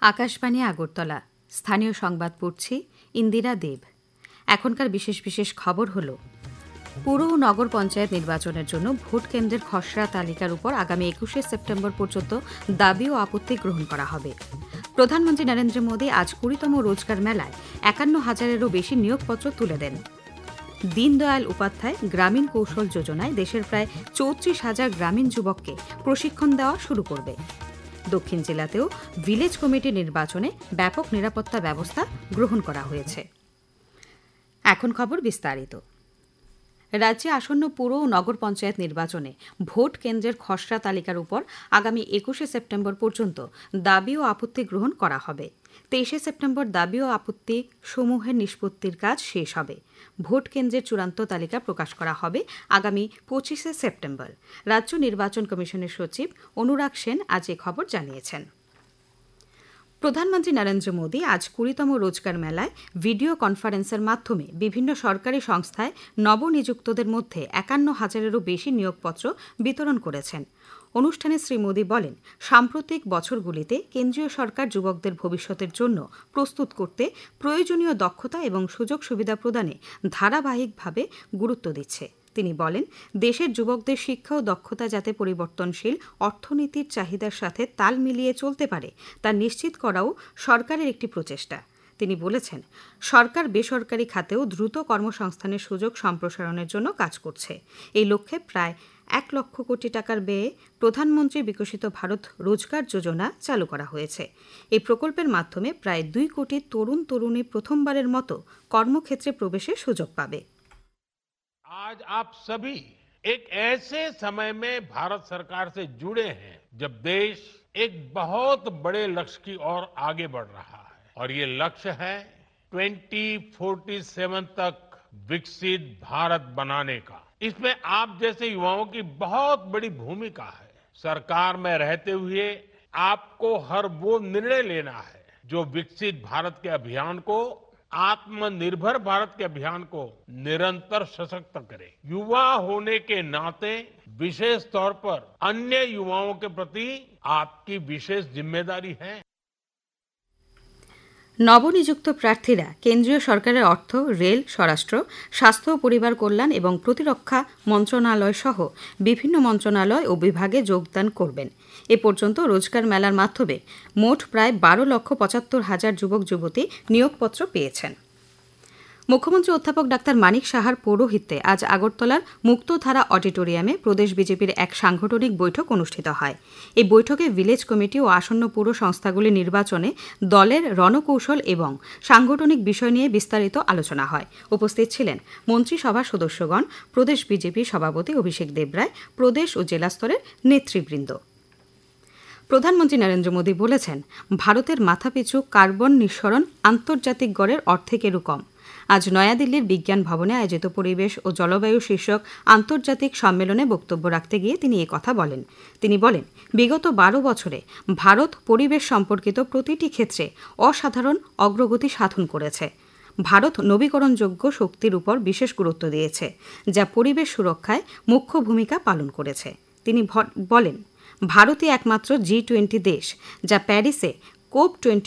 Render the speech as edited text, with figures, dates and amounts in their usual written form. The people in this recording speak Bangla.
আকাশবাণী আগরতলা স্থানীয় সংবাদ পড়ছি ইন্দিরা দেব। এখনকার বিশেষ বিশেষ খবর হল পুর ও নগর পঞ্চায়েত নির্বাচনের জন্য ভোট কেন্দ্রের খসড়া তালিকার উপর আগামী ২১শে সেপ্টেম্বর পর্যন্ত দাবি ও আপত্তি গ্রহণ করা হবে। প্রধানমন্ত্রী নরেন্দ্র মোদী আজ ২০তম রোজগার মেলায় ৫১,০০০-এরও বেশি নিয়োগপত্র তুলে দেন। দীনদয়াল উপাধ্যায় গ্রামীণ কৌশল যোজনায় দেশের প্রায় ৩৪,০০০ গ্রামীণ যুবককে প্রশিক্ষণ দেওয়া শুরু করবে। দক্ষিণ জেলাতেও ভিলেজ কমিটি নির্বাচনে ব্যাপক নিরাপত্তা ব্যবস্থা গ্রহণ করা হয়েছে। এখন খবর বিস্তারিত। রাজ্যে আসন্ন পুর ও নগর পঞ্চায়েত নির্বাচনে ভোট কেন্দ্রের খসড়া তালিকার উপর আগামী ২১শে সেপ্টেম্বর পর্যন্ত দাবি ও আপত্তি গ্রহণ করা হবে। ২৩শে সেপ্টেম্বর দাবি ও আপত্তি সমূহের নিষ্পত্তির কাজ শেষ হবে। ভোট কেন্দ্রের চূড়ান্ত তালিকা প্রকাশ করা হবে আগামী ২৫শে সেপ্টেম্বর। রাজ্য নির্বাচন কমিশনের সচিব অনুরাগ সেন আজ এ খবর জানিয়েছেন। প্রধানমন্ত্রী নরেন্দ্র মোদী আজ ২০তম রোজগার মেলায় ভিডিও কনফারেন্সের মাধ্যমে বিভিন্ন সরকারি সংস্থায় নবনিযুক্তদের মধ্যে ৫১,০০০-এরও বেশি নিয়োগপত্র বিতরণ করেছেন। অনুষ্ঠানে শ্রী মোদী বলেন, সাম্প্রতিক বছরগুলিতে কেন্দ্রীয় সরকার যুবকদের ভবিষ্যতের জন্য প্রস্তুত করতে প্রয়োজনীয় দক্ষতা এবং সুযোগ সুবিধা প্রদানে ধারাবাহিকভাবে গুরুত্ব দিচ্ছে। তিনি বলেন, দেশের যুবকদের শিক্ষা ও দক্ষতা যাতে পরিবর্তনশীল অর্থনীতির চাহিদার সাথে তাল মিলিয়ে চলতে পারে তা নিশ্চিত করাও সরকারের একটি প্রচেষ্টা। তিনি বলেছেন, সরকার বেসরকারি খাতেও দ্রুত কর্মসংস্থানের সুযোগ সম্প্রসারণের জন্য কাজ করছে। এই লক্ষ্যে প্রায় ১ লক্ষ কোটি টাকার ব্যয়ে প্রধানমন্ত্রী বিকশিত ভারত রোজগার যোজনা চালু করা হয়েছে। এই প্রকল্পের মাধ্যমে প্রায় ২ কোটি তরুণ তরুণী প্রথমবারের মতো কর্মক্ষেত্রে প্রবেশের সুযোগ পাবে। आज आप सभी एक ऐसे समय में भारत सरकार से जुड़े हैं जब देश एक बहुत बड़े लक्ष्य की ओर आगे बढ़ रहा है और ये लक्ष्य है 2047 तक विकसित भारत बनाने का। इसमें आप जैसे युवाओं की बहुत बड़ी भूमिका है। सरकार में रहते हुए आपको हर वो निर्णय लेना है जो विकसित भारत के अभियान को, आत्मनिर्भर भारत के अभियान को निरंतर सशक्त करे। युवा होने के नाते विशेष तौर पर अन्य युवाओं के प्रति आपकी विशेष जिम्मेदारी है। নবনিযুক্ত প্রার্থীরা কেন্দ্রীয় সরকারের অর্থ, রেল, স্বরাষ্ট্র, স্বাস্থ্য ও পরিবার কল্যাণ এবং প্রতিরক্ষা মন্ত্রণালয় সহ বিভিন্ন মন্ত্রণালয় ও বিভাগে যোগদান করবেন। এ পর্যন্ত রোজগার মেলার মাধ্যমে মোট প্রায় ১২,৭৫,০০০ যুবক যুবতী নিয়োগপত্র পেয়েছেন। মুখ্যমন্ত্রী অধ্যাপক ডাক্তার মানিক সাহার পৌরোহিত্যে আজ আগরতলার মুক্তধারা অডিটোরিয়ামে প্রদেশ বিজেপির এক সাংগঠনিক বৈঠক অনুষ্ঠিত হয়। এই বৈঠকে ভিলেজ কমিটি ও আসন্ন পুর সংস্থাগুলি নির্বাচনে দলের রণকৌশল এবং সাংগঠনিক বিষয় নিয়ে বিস্তারিত আলোচনা হয়। উপস্থিত ছিলেন মন্ত্রিসভার সদস্যগণ, প্রদেশ বিজেপি সভাপতি অভিষেক দেবরায়, প্রদেশ ও জেলা স্তরের নেতৃবৃন্দ। প্রধানমন্ত্রী নরেন্দ্র মোদী বলেছেন, ভারতের মাথাপিছু কার্বন নিঃসরণ আন্তর্জাতিক গড়ের অর্ধেকেরও কম। আজ নয়াদিল্লির বিজ্ঞান ভবনে আয়োজিত পরিবেশ ও জলবায়ু শীর্ষক আন্তর্জাতিক সম্মেলনে বক্তব্য রাখতে গিয়ে তিনি কথা বলেন। তিনি বলেন, বিগত ১২ বছরে ভারত পরিবেশ সম্পর্কিত প্রতিটি ক্ষেত্রে অসাধারণ অগ্রগতি সাধন করেছে। ভারত নবীকরণযোগ্য শক্তির উপর বিশেষ গুরুত্ব দিয়েছে, যা পরিবেশ সুরক্ষায় মুখ্য ভূমিকা পালন করেছে। তিনি বলেন, ভারতই একমাত্র G20 দেশ যা প্যারিসে COP21